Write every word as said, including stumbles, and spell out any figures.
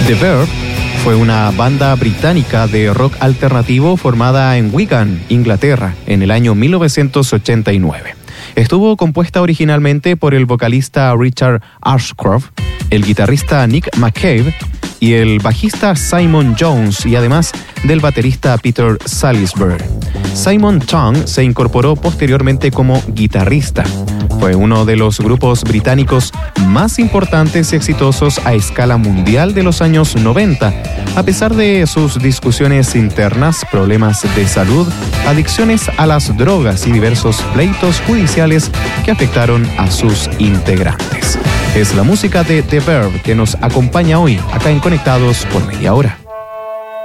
The Verve fue una banda británica de rock alternativo formada en Wigan, Inglaterra, en el año mil novecientos ochenta y nueve. Estuvo compuesta originalmente por el vocalista Richard Ashcroft, el guitarrista Nick McCabe y el bajista Simon Jones, y además del baterista Peter Salisbury. Simon Chung se incorporó posteriormente como guitarrista. Fue uno de los grupos británicos más importantes y exitosos a escala mundial de los años noventa, a pesar de sus discusiones internas, problemas de salud, adicciones a las drogas y diversos pleitos judiciales que afectaron a sus integrantes. Es la música de The Verve que nos acompaña hoy acá en Conectados por Media Hora.